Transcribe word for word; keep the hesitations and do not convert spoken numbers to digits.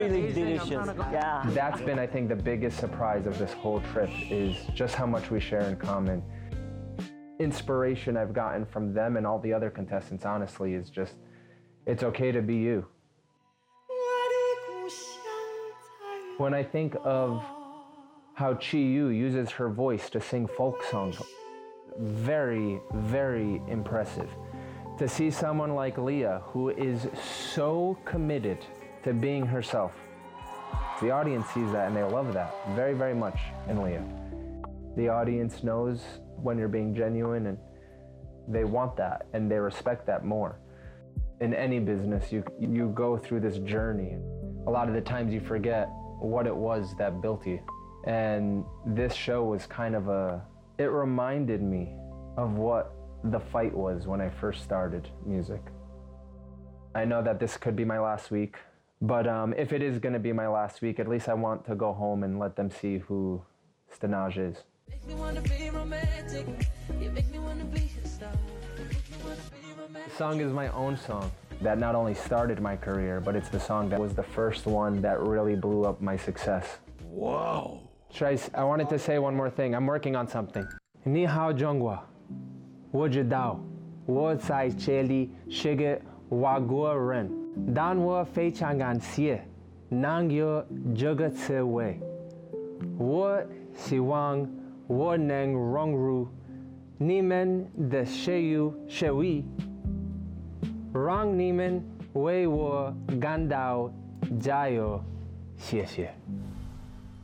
Really delicious. Yeah. That's been, I think, the biggest surprise of this whole trip is just how much we share in common. Inspiration I've gotten from them and all the other contestants, honestly, is just, it's okay to be you. When I think of how Chi Yu uses her voice to sing folk songs, very, very impressive. To see someone like Leah, who is so committed to being herself. The audience sees that and they love that very, very much in Leah. The audience knows when you're being genuine and they want that and they respect that more. In any business, you, you go through this journey. A lot of the times you forget what it was that built you. And this show was kind of a, it reminded me of what the fight was when I first started music. I know that this could be my last week, but um, if it is gonna be my last week, at least I want to go home and let them see who Stanaj is. The song is my own song that not only started my career, but it's the song that was the first one that really blew up my success. Whoa. Should I, I wanted to say one more thing. I'm working on something. Ni hao zhonghua, wo zhidao, wo zai che shi ge wa guo ren, dan wo fei chang gan xie, nang yo zhe ge ce wei. Wo xi wang, wo neng rong ru, ni men de she yu she wei. Rang ni men wei wo gan dao jia yo, xie xie.